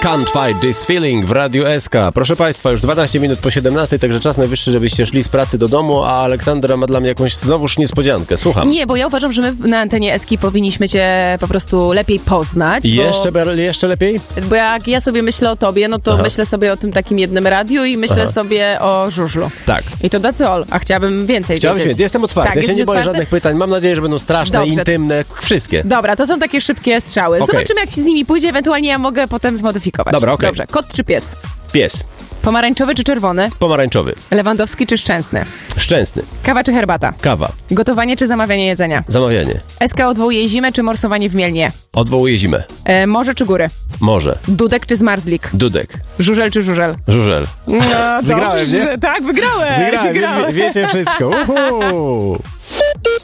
Can't Fight This Feeling w Radiu SK. Proszę Państwa, już 12 minut po 17, także czas najwyższy, żebyście szli z pracy do domu, a Aleksandra ma dla mnie jakąś znowuż niespodziankę. Słucham. Nie, bo ja uważam, że my na antenie Eski powinniśmy cię po prostu lepiej poznać. Jeszcze lepiej? Bo jak ja sobie myślę o tobie, no to myślę sobie o tym takim jednym radiu i myślę sobie o żużlu. Tak. I to that's all. A chciałabym więcej wiedzieć. Jestem otwarty. Tak, ja się nie boję otwarty? żadnych pytań. Mam nadzieję, że będą straszne, Dobrze. intymne, wszystkie. Dobra, to są takie szybkie strzały. Okej. Zobaczymy, jak ci z nimi pójdzie. Ewentualnie ja mogę potem zmodyfikować. Dobra, okej. Dobrze. Kot czy pies? Pies. Pomarańczowy czy czerwony? Pomarańczowy. Lewandowski czy Szczęsny? Szczęsny. Kawa czy herbata? Kawa. Gotowanie czy zamawianie jedzenia? Zamawianie. SK odwołuje zimę czy morsowanie w Mielnie? Odwołuję zimę. Morze czy góry? Morze. Dudek czy Zmarzlik? Dudek. Żużel czy żużel? Żużel. No, Wygrałem, dobrze. nie? Tak, wygrałeś. Wygrałem. Wiecie wszystko. Uhu.